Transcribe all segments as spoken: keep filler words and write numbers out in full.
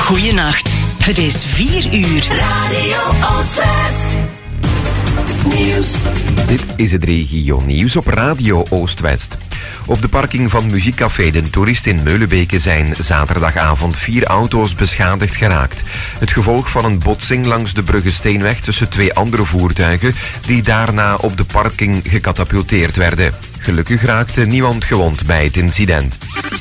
Goeienacht. Het is vier uur. Radio Oost-West. Nieuws. Dit is het regio nieuws op Radio Oost-West. Op de parking van muziekcafé De Toerist in Meulebeke zijn zaterdagavond vier auto's beschadigd geraakt. Het gevolg van een botsing langs de Bruggesteenweg tussen twee andere voertuigen die daarna op de parking gecatapulteerd werden. Gelukkig raakte niemand gewond bij het incident.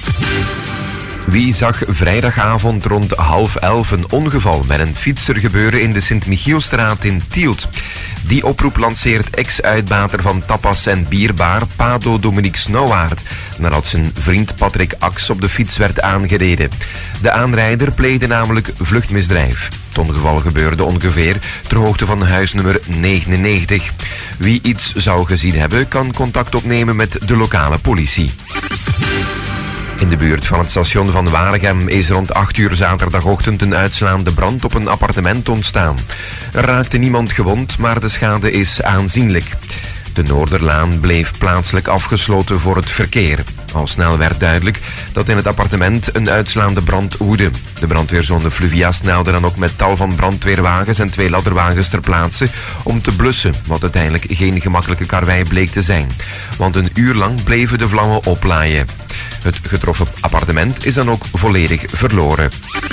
Wie zag vrijdagavond rond half elf een ongeval met een fietser gebeuren in de Sint-Michielstraat in Tielt? Die oproep lanceert ex-uitbater van tapas en bierbaar Pado Dominique Snouwaard, nadat zijn vriend Patrick Ax op de fiets werd aangereden. De aanrijder pleegde namelijk vluchtmisdrijf. Het ongeval gebeurde ongeveer ter hoogte van huisnummer negenennegentig. Wie iets zou gezien hebben, kan contact opnemen met de lokale politie. In de buurt van het station van Waregem is rond acht uur zaterdagochtend een uitslaande brand op een appartement ontstaan. Er raakte niemand gewond, maar de schade is aanzienlijk. De Noorderlaan bleef plaatselijk afgesloten voor het verkeer. Al snel werd duidelijk dat in het appartement een uitslaande brand woedde. De brandweerzone Fluvia snelde dan ook met tal van brandweerwagens en twee ladderwagens ter plaatse om te blussen, wat uiteindelijk geen gemakkelijke karwei bleek te zijn. Want een uur lang bleven de vlammen oplaaien. Het getroffen appartement is dan ook volledig verloren.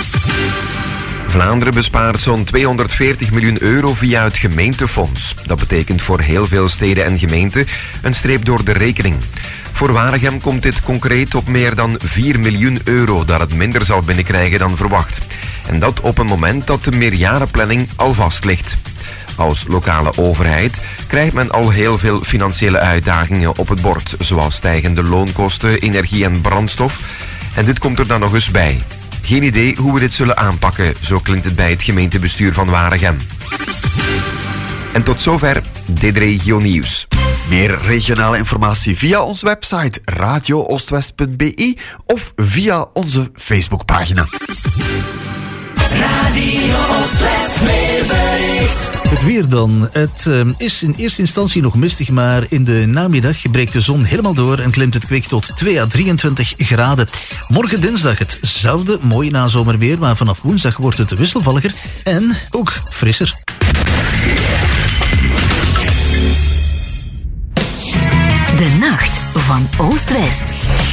Vlaanderen bespaart zo'n tweehonderdveertig miljoen euro via het gemeentefonds. Dat betekent voor heel veel steden en gemeenten een streep door de rekening. Voor Waregem komt dit concreet op meer dan vier miljoen euro dat het minder zal binnenkrijgen dan verwacht. En dat op een moment dat de meerjarenplanning al vast ligt. Als lokale overheid krijgt men al heel veel financiële uitdagingen op het bord, zoals stijgende loonkosten, energie en brandstof. En dit komt er dan nog eens bij. Geen idee hoe we dit zullen aanpakken, zo klinkt het bij het gemeentebestuur van Waregem. En tot zover dit regio nieuws. Meer regionale informatie via onze website radio oostwest punt b i of via onze Facebookpagina. Radio Oost-West weerbericht. Het weer dan. Het uh, is in eerste instantie nog mistig, maar in de namiddag breekt de zon helemaal door en klimt het kwik tot twee à drieëntwintig graden. Morgen dinsdag hetzelfde mooie nazomerweer, maar vanaf woensdag wordt het wisselvalliger en ook frisser. De nacht van Oost-West.